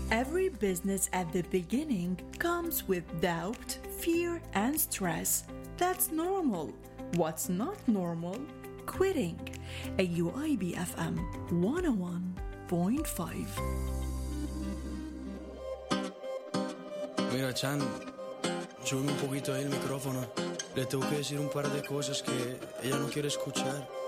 Every business at the beginning comes with doubt, fear, and stress. That's normal. What's not normal? Quitting. AUIB FM 101.5. Mira, Chan, súbeme un poquito ahí el micrófono. Le tengo que decir un par de cosas que ella no quiere escuchar.